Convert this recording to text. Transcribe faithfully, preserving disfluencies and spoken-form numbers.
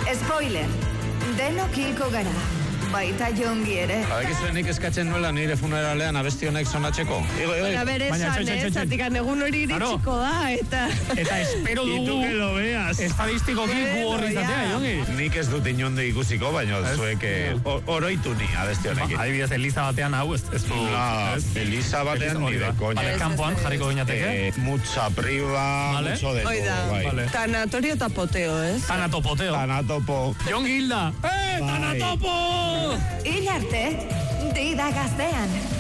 Spoiler, denok hilko gara. Baita jongi ere. Badakizue nik eskatzen nuela nire funeralean abesti honek sonatzeko. Baina bere esan, ez, zatikan egun hori iritsiko da, eta... Eta espero dugu estadistikoki gu horri zatea, jongi. Nik ez dut inondo ikusiko, baina zuek oroitu ni abesti honekin. Adibidez, Eliza batean hau, ez du... Eliza batean ni de koña. Vale, kanpoan jarriko gineateke. Mucha priva, mucho de todo. Tanatorio eta poteo, ez? Tanatopoteo. Tanatopo. Jongi Hilda. Eh, Tanatopo! Hil arte, dida gaztean.